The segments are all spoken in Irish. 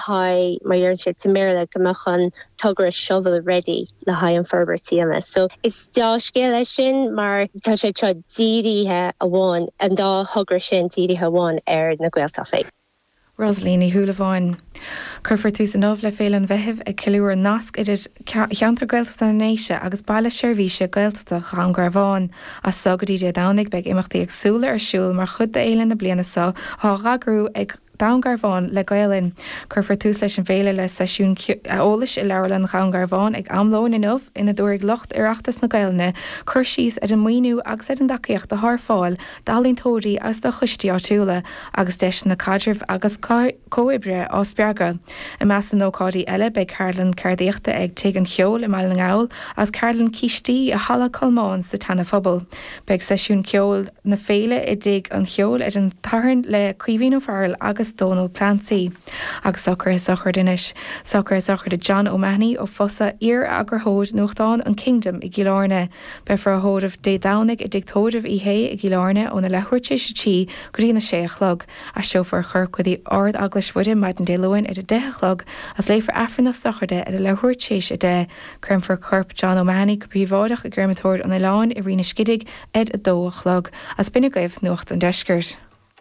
high mar shit to mirror gomachan tugra shovel ready le high an ferbertiana. So is da scale sin mar ta sé tra diri he a one and da hugger sin diri ha one na gwelta fe. Rosalini Hulaváin. Curfar tús an le féil an bheitheh ag ciúar nasc idir cheantar gailta na néise agus baile seirbhíse gailta an Garváin a sogadí de dánig beag imachtaí agsúla ar siúil mar chud de éileann na bliana sa há ragrú ag Down Garváin le gailin curfar tús leis an bhéile le seisiún ólis I leirlan Down Garváin ag amlóin inmh ina dúirg locht ireachtas na gailne chur síos ar an muoinú agus ar an dacaíocht a th fáil dálín tóirí as do chustí átúla agus deis na cadrih agus cóibre á spearga. I meas an nócádí eile beag Carolyn Cardíochta ag te an cheol I meall an gáil as Carolyn Cistí a hala colmáin sa tanna phobal. Beag seisiún ceol na féile I dig an cheol ar an tarn le cuihín ó fearil agus Donald Clancy. Agus soccer dinis. Soccer de John O'Mahony ó fosa ir agur hód nuachtáin an Kingdom I Gilárne. Be for a hód of dé dánig I dictódh I hé I Gilárne ó na lehuirte se tí goí na séchlog a siofar chur chuí ard aglas fuide maid an déluin ar a dechlog as léifar afran na socharte ar a lehuirtéis a dé crumfar corp John O'Mahony go príomhádach a gurmatóir an Iláin I rina skidig ed a dóchlog as binne gaibh nuacht an deisgurt.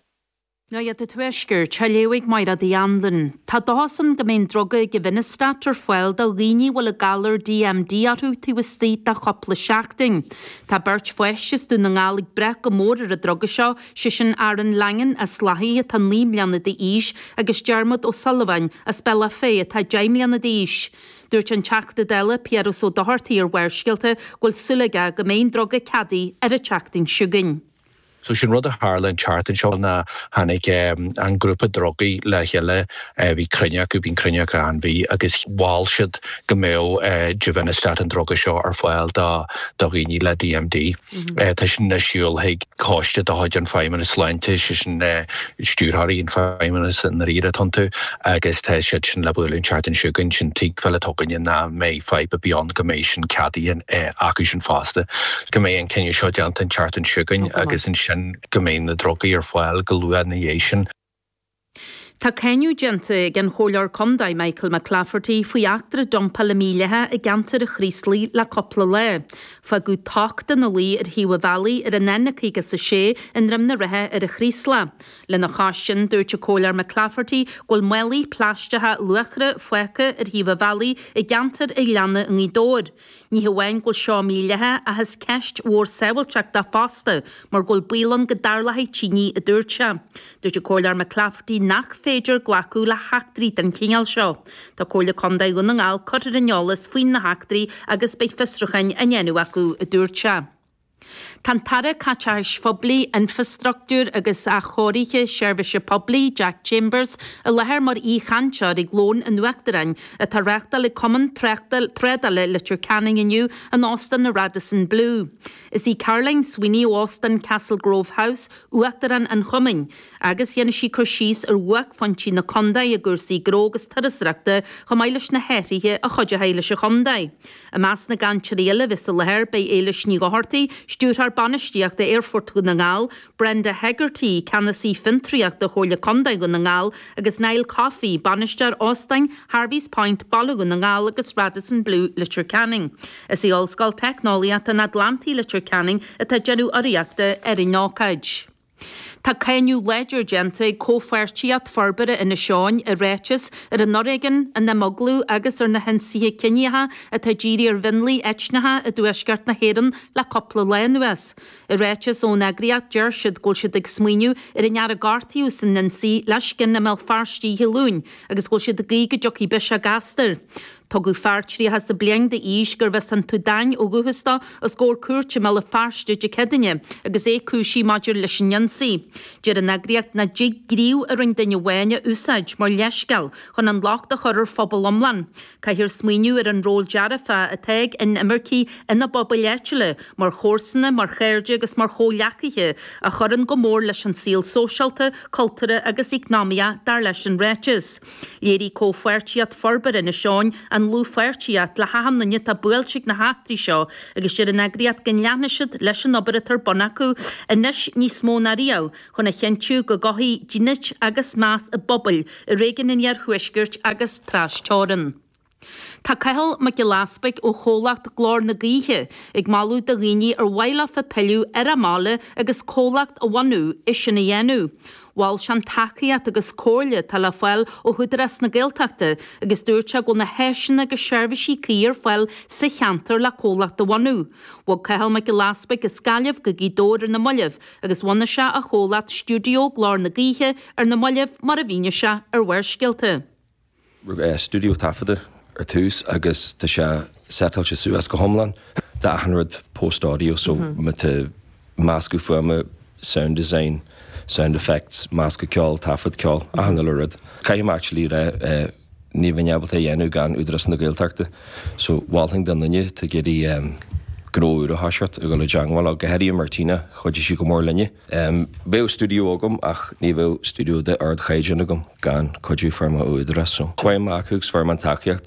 No iad y twisgur, chalewyg mair a di anlyn. Ta dasan gymyn droga I gyfynistat o'r fwel da rini wal y galer DMD ar hw ti wystyd da chopla siacting. Ta birch fweshys dyn yng ngalig brec o môr ar y droga sio, sysyn Aaron Langen a slahi a tan limlian y di ish, agos Dermot O'Sullivan a spela fe a ta jaimlian y di ish. Dúirt an teach de dela Piero so dahartí ar wersgilte gwil sulega gymyn droga cadi ar y teachting siugin. So sin rud a Harlan chartan seo na hanig an grúpa drogaí le heile bhí cruineach go bhín cruineach an bhí agus bháil siad go méo Juvenistat an droga seo ar fáil da rií le DMD. Tá sin na siúil heag cáiste do haid an feimman is leinte sin stúrthaí an feimman na ríad tantu agus tá siad sin le bhfuilinn chartan siúgann sin tí fel togan na mé feib a beyond go mééis sin cadíon acu sin fásta. Go mé an cenne seo deant an chartan siúgann agus an gymén na drogaí ar fáil go luad na dhéisisin. Tá ceniu gente gan hólar condai Michael McClafferty fwy actra dompa le mílethe I gantar a chríslí le coppla le. Fa gú táchta na lí ar Hiwa Valley ar a nenach igas sa sé in rim na rithe ar a chrísla. Le na chásin dúirte hólar McClafferty gol mueli plastethe luachra fuecha ar Hiwa Valley I gantar I leanna yn I dór. Ní hawain gol seo mílethe a has ceist war sewilteach da fasta mar gol bílan godarlathe tíní a dúirte. Dúirte hólar McClafferty nach féidir glacú le heachtrií den cíneal seo. Tá cóla condaí go na ngáil cotar an neolalas faoin na heachtrií agus beidh fistruchain a nhéanú acu a dúirte. Tan tara catchais fobli infrastructúr agus a choríche Service Publi Jack Chambers a leher mar I chansear I glón an nuachtarin a tar reachtal I common tredale litur canning iniu an Austin na Radisson Blue. Is I Caroline Sweeney Austin Castle Grove House uachtaran an chumin agus dhéana si chursís ar uach fontí na condai a gursaí grógus tarasreachta chomailes na herithe a chodja heiles a chondai. A mas na gancharéile vis a leher bei eiles ní gohartaí stúrthar banisteach de Airfort go na ngáil, Brenda Hegarty canasí fintriach de hóla condai go na ngáil agus Niall Coffey banistear Austin Harvey's Point balu go na ngáil agus Radisson Blue litur canning. Is I Olscoil Technoliaat an Atlanti litur canning a tá genú ariachta ar I nácaid. Tá ceniu ledger gente cófuirtíat forbere in na seáin a réitis ar an Norrigan an na moglú agus ar na hensíthe cinethe a tá ddíri ar vinlí etnathe a dúisgart na héan le coppla lenuas. A réitis ón agriat deir siad gól siad ag smuoinú ar an near a gartíú san Nancy leiscin na mell farstí hilún agus gól siad a gíige joci bis a gastar. Togu fartri has the bliang de ish gur ves an tudain o guhista as gor curche mel a farste de kedinje agus e kushi major lishinyansi. Jer an agriacht na jig griw a ring dinje wenya usaj mar leshgal hon an loch de chorur fobal omlan. Ka hir sminu er an rol jarafa a teg in emerki in a bobbelechele mar horsene mar gerge agus mar holiakiche a chorin gomor lishan seal socialte culture agus economia dar lishan reches. Lady ko fuertiat forber in a sean an lú fuirtíat le hahan na nit a builteach na hátrií seo agus sé an agriat gan leanisiid leis an oberatar bonacu a nis níos mó na riamh chun na cheintú go gaithí dinit agus más a bobbal I réigen inar thuisgirt agus trastóran. Tá cehal me go láspaig ó cholacht glór na gaithe ag malú de riine bhaile fa peú a mála agus cólacht a bhaú is sin na dhéanú. Bháil sean takeíat agus cóirle tal le foiil ó chuidiras na ggéalteachta agus dúirte go na héisina agus seirbhísí cíar foiil sa cheantar le cólacht a bhaú. Bhil cehal me go láspaig is scaiamh go gídóir na muileh agus bhaine se a cholacht stúdio glór na gaithe na muileh mar a bhíine se bhuiir Studio tafada tús agus tá se setal se suas go homlan da 100 post audio so met masku forme sound design sound effects mask ceol tafad ceol a hanrad Caim actually ní bhainebal a dhéanú gan údras na gailteachta so bháing den linne te géirí gróúr a hasart a go le deanghil a gohéirí Martina chuidir si go mór linne. Beh studio agam ach ní bh studio de ard chaidir agam gan chuidú forma údras so chuim acugus forman takeíocht.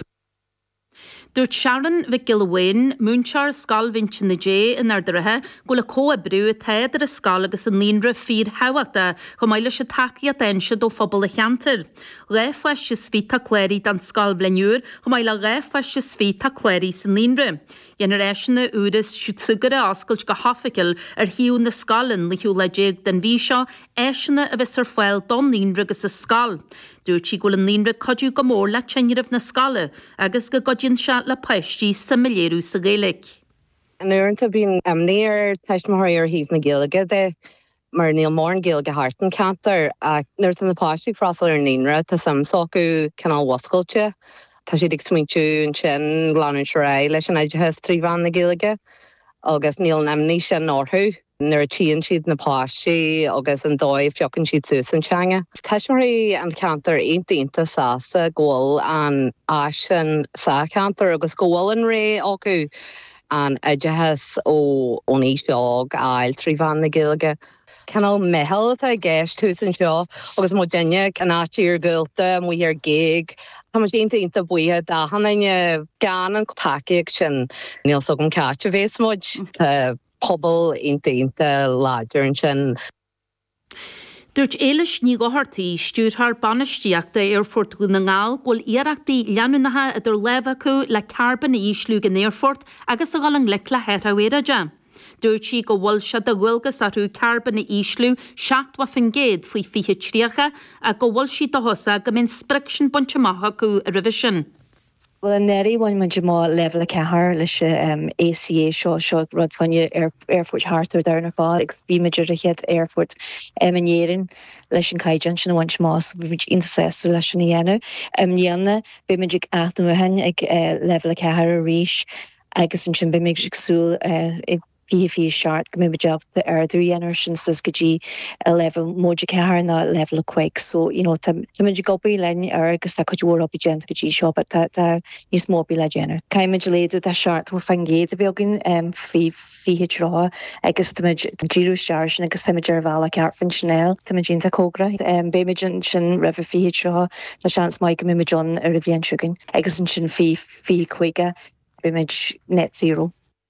Dúirt Sharon bheith gilhhain múnsear scal vintin na dé in ardarathe go le có brú a teidir a scal agus an líonra fír hehaachta go maiile se takeí a dense do phobal a cheantar. Réfhais se svíta cléirí dan scal bhleniúr go maiile réfhais se svíta cléirí san líonra. Dhéanar éisina úras siúd sugar a ascailt go hafaiciil hiú na scalan le hiú le déag den bhí seo éisina a bheits ar foiil don líonra agus a scal. Dúirt sí go an líonra codú go mór le teineamh na scala agus go godíonn se le peistí sa milliérú sa Gaelic. An uanta bín amnéir teismthirí ar híomh na Gaeilge de mar níl mór an Gaeilge hartan cantar a nuirt an na páistí frasal ar líonra tá samsócu canál wascailte tá siad ag smaointú an sin glanúin seráid leis an aideas tríomhan na Gaeilge agus níl an amní sin orthú. Nuair tíonn siad na páistí agus an dóibh feocann siad suas an teanga. Teismthirí an cantar aontaonnta sása ggóil an áis sa cantar agus ggóil an ré acu an aideas ó níos beag áil tríomhan na Gaeilge. Canal mehel a gceist tús an seo agus má déine an átíir gúilta mu ar gig. Tá mar aontaonnta buíthe da hanaine gan an takeíocht sin níl so an cáte bhés muid pobl aontaonnta láidir an sin. Dúirt éiles ní go hartaí stúrthar banistíoachta ar fort go na ngáil ghfuil iarachtaí leanúnathe idir leh acu le carban íslú gan éirfort agus a galang le heirtheaide. Dúirt sí go bhfuil se de bhfuilgus arú carban íslú 7 géad faoi fiche tríocha a go bhfuil si do hosa go minn spricsin bunte maitha acu a revision. Well, an neri bhain man má level a cehar leis ACA seo rudhaine Airfort Hartar darna fáil ag bíimeidir a chéad Airfort éirin leis an caiidean sin bhaint más bhid intercessor leis an dhéanú. Níanana bíimeid ag aithnahain ag level a cehar a ríis agus an sin bíimeid agsúil ag fi seart go mé job the ardú dhéanar sin sus gotí a level móide cehar na level a quick so tá muid gopaí lein agus tá chuúir op gent gotí seo tá níos móbí le déanar. Caiimiid léadú tá seart bhór fangéad a bheagin fihe rá agus táid ddíú sear sin agus táid ar bhla ceart fan Chanel táid dínta cógra béimiid sin rah fihe rá tá seans mai go mé John ar a bhíon siúgin agus an sin fi chuige béimiid net zero.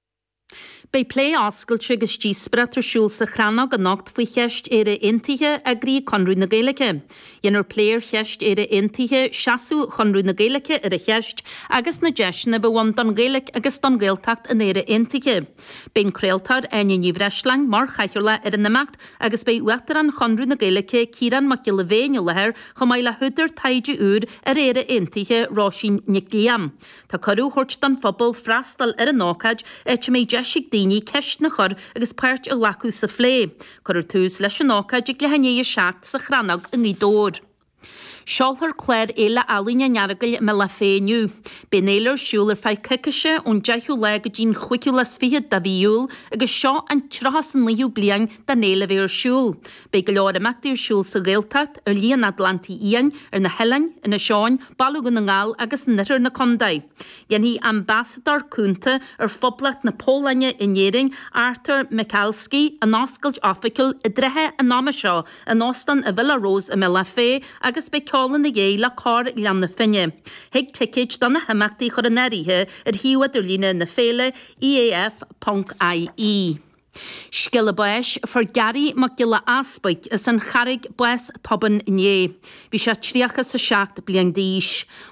Bei plé ascailte agus tí spreatarsúil sa chranach a nacht faoi cheist ar a intaithe a grí chunrú na Gaeilge. Dhéanar pléir cheist ar a intaithe seaasú chunrú na Gaeilge ar a cheist agus na deisina bhhain don Gaeilge agus don Gaeltacht in éire intaithe. Bín creaaltar aine níomhreislein mar chaitheola ar an namacht agus bei uachtar an chunrú na Gaeilge círan mac le bhéine lethir chu maiile thuidir taide úr ar éire intaithe rásin niclíam. Tá choú thuirt don phobal freastal ar an nácaid éit mé deisiigh daoine ceist na chur agus páirt a lacu sa phlé. Chur túús leis an nácaid ag lehanné seacht sa chranach in í dór. Seolthar chléir éile alíne nearagail me le féniu. Bín éilear siúil ar feid ciceise ón deithú le go dín chuiciú le sfiad da bhíúil agus seo an trahas an líú blian da néile bhéir siúil. Bé go leir amachtaí siúil sa Gaeltacht ar líon Atlantaí íon ar na Helainn, ina Seáin, Balúgan na ngáil agus nitir na Condaid. Dhéanaí ambassador cúnta ar phoblacht na Pólainne inéing Arthur Michalski an oscailt oficiúil i drethe an náma seo an ostan a Villarose a me le fé agus be ceálan na dhé le cá lean na finne. Heag tiid don na himachtaí chur an éirithe ar hiúad ar lína na féile EAF.ie. Skille buis for Gary mac gile aspaig is an charig bues toban né. Bhí sé tríachas sa seacht blian díis.